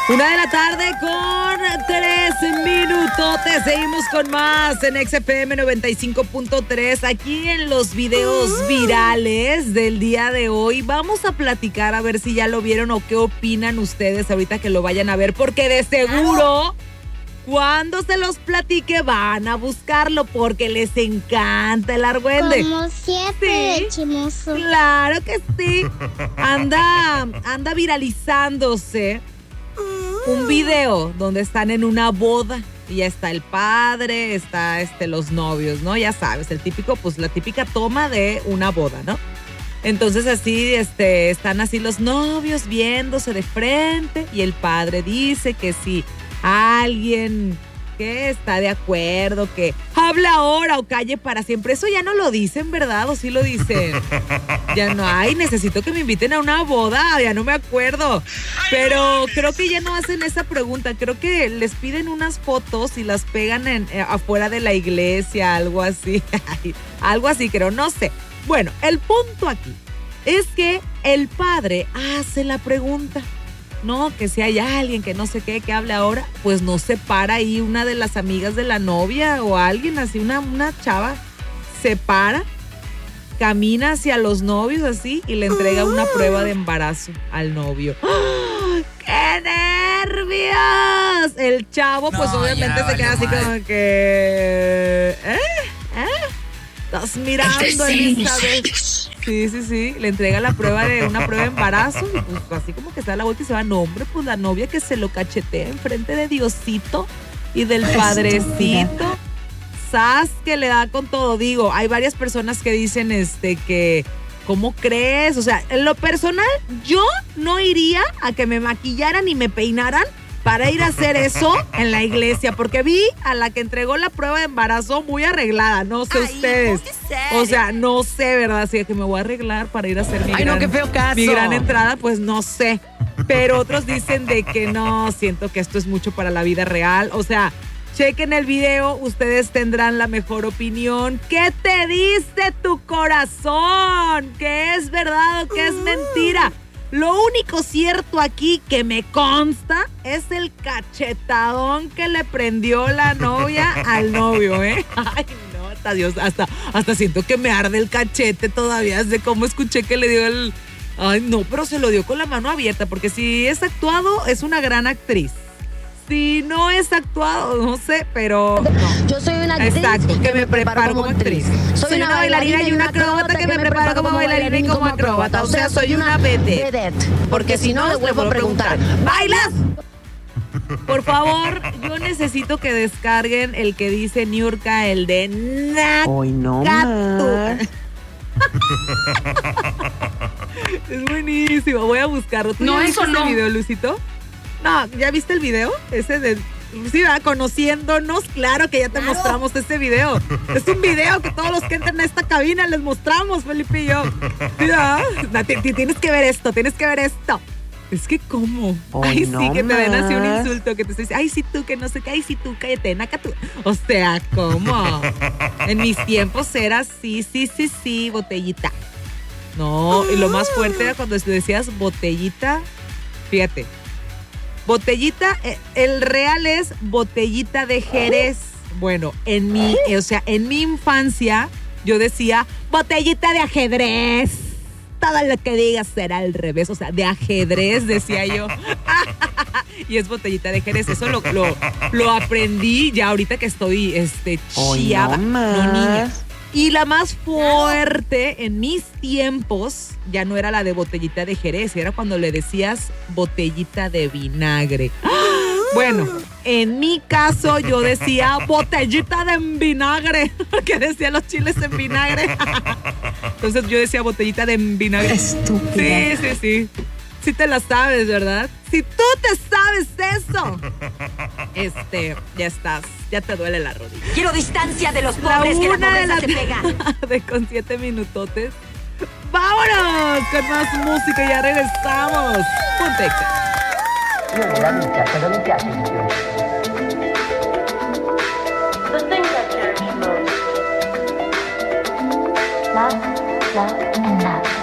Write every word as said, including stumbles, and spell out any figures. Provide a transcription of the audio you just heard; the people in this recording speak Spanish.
Una de la tarde con tres minutotes. Seguimos con más en X F M noventa y cinco punto tres. Aquí en los videos virales del día de hoy vamos a platicar a ver si ya lo vieron o qué opinan ustedes ahorita que lo vayan a ver. Porque de seguro cuando se los platique van a buscarlo porque les encanta el argüende. Como siempre, Sí. chimoso. Claro que sí. Anda, anda viralizándose un video donde están en una boda y ya está el padre, está este los novios, ¿no? Ya sabes, el típico, pues la típica toma de una boda, ¿no? Entonces así, este, están así los novios viéndose de frente y el padre dice que si alguien que está de acuerdo, que habla ahora o calle para siempre, eso ya no lo dicen, ¿verdad? ¿O sí lo dicen? Ya no, ay, necesito que me inviten a una boda, ya no me acuerdo. Pero creo que ya no hacen esa pregunta, creo que les piden unas fotos y las pegan en, eh, afuera de la iglesia, algo así, algo así creo, no sé. Bueno, el punto aquí es que el padre hace la pregunta. No, que si hay alguien que no sé qué, que hable ahora, pues no se para ahí una de las amigas de la novia o alguien así, una, una chava, se para, camina hacia los novios así y le entrega una prueba de embarazo al novio. ¡Oh, ¡qué nervios! El chavo pues no, obviamente ya, se queda así como que... ¿Eh? ¿Eh? Estás mirando, Elizabeth. Sí, sí, sí. Le entrega la prueba de una prueba de embarazo y pues así como que se da la vuelta y se va. No, hombre, pues la novia que se lo cachetea enfrente de Diosito y del padrecito. Sas que le da con todo. Digo, hay varias personas que dicen este que, ¿cómo crees? O sea, en lo personal, yo no iría a que me maquillaran y me peinaran para ir a hacer eso en la iglesia, porque vi a la que entregó la prueba de embarazo muy arreglada, no sé Ay, ustedes. O sea, no sé, ¿verdad? Así que me voy a arreglar para ir a hacer mi, Ay, gran, no, qué feo caso. mi gran entrada, pues no sé. Pero otros dicen de que no, siento que esto es mucho para la vida real. O sea, chequen el video, ustedes tendrán la mejor opinión. ¿Qué te dice tu corazón? ¿Qué es verdad o qué es mentira? Lo único cierto aquí que me consta es el cachetadón que le prendió la novia al novio, ¿eh? Ay, no, hasta Dios, hasta, hasta siento que me arde el cachete todavía, de cómo escuché que le dio el... Ay, no, pero se lo dio con la mano abierta, porque si es actuado, es una gran actriz. Si no es actuado, no sé, pero no. Yo soy una actriz. Exacto, que me preparo como actriz. Soy, soy una, una bailarina y una acróbata que me preparo como bailarina y como acróbata. O sea, soy una vedette. Porque si no, les vuelvo a preguntar, ¿bailas? Por favor, yo necesito que descarguen el que dice Niurka, el de Nakatu. Hoy no más. Es buenísimo, voy a buscarlo. ¿Tú no, ya viste eso no. ese video, Lucito? No, ¿ya viste el video? Ese de... Sí, ¿verdad? Conociéndonos, claro que ya te claro. mostramos ese video. Es un video que todos los que entran a esta cabina les mostramos, Felipe y yo. ¿Ya? Tienes que ver esto, tienes que ver esto. Es que, ¿cómo? Oh, ay, no sí, que más. te den así un insulto, que te dice, ay, sí, tú, que no sé qué, ay, sí, tú, cállate, naca tú. O sea, ¿cómo? En mis tiempos era sí, sí, sí, sí, botellita. No, y lo más fuerte era cuando decías botellita, fíjate. Botellita, el real es botellita de Jerez. Bueno, en mi, o sea, en mi infancia yo decía botellita de ajedrez. Todo lo que digas será al revés, o sea, de ajedrez decía yo. Y es botellita de Jerez. Eso lo, lo, lo aprendí ya ahorita que estoy este, chiada. No, no, niña. Y la más fuerte en mis tiempos ya no era la de botellita de Jerez, era cuando le decías botellita de vinagre. Bueno, en mi caso yo decía botellita de vinagre, porque decía los chiles en vinagre. Entonces yo decía botellita de vinagre. Estúpida. Sí, sí, sí. Sí te la sabes, ¿verdad? Si tú te sabes eso, este, ya estás, ya te duele la rodilla. Quiero distancia de los pobres, que la pobreza se pega. De con siete minutotes. ¡Vámonos! Con más música, ya regresamos. Ponte La vita, cosa mi piace di più? The things I cherish most. Love, love.